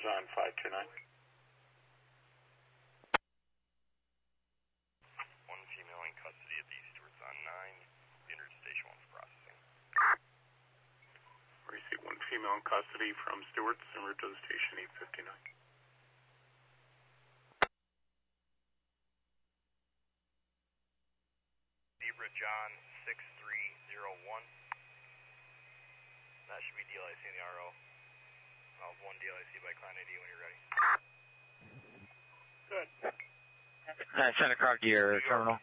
on 529. One female in custody at the Stewart's on 9. Entered station 1 for processing. Receive one female in custody from Stewart's en route to the station 859. Zebra John 6301. That should be DLIC in the RO. I'll have one DLIC by client ID when you're ready. Good. Santa Cruz to your terminal.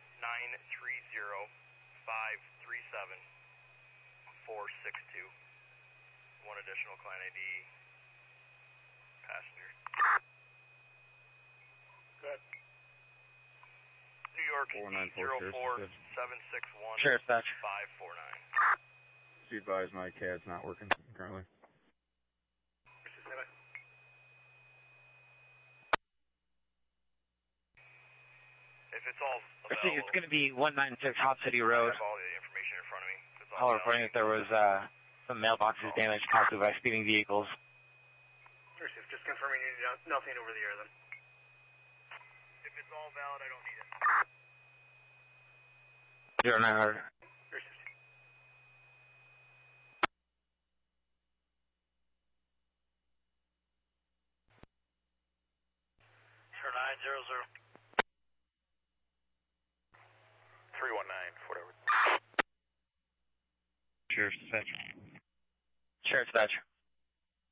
930-537-462. One additional client ID. Passenger. Good. New York 804-761-549. Sheriff's Dispatch. Be advised, my CAD's not working currently. If it's all I think it's going to be 196 Hot City Road. I have all the information in front of me. Call reporting that there was some mailboxes damaged possibly by speeding vehicles. Just confirming you need nothing over the air then. If it's all valid, I don't need it. 0900. Sure, 900. 319, whatever. Sheriff's Dispatch. Sheriff's Dispatch.